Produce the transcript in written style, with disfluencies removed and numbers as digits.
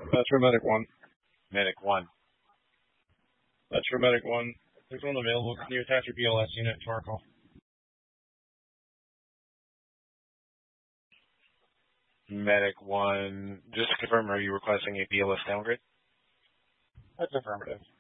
That's for Medic 1. Medic 1. That's for Medic 1. There's one available. Can you attach your BLS unit to our call? Medic 1. Just to confirm, are you requesting a BLS downgrade? That's affirmative.